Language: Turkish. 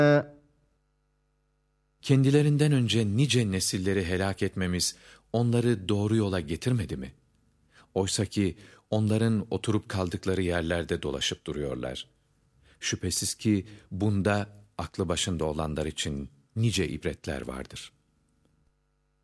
Kendilerinden önce nice nesilleri helak etmemiz onları doğru yola getirmedi mi? Oysaki onların oturup kaldıkları yerlerde dolaşıp duruyorlar. Şüphesiz ki bunda aklı başında olanlar için nice ibretler vardır.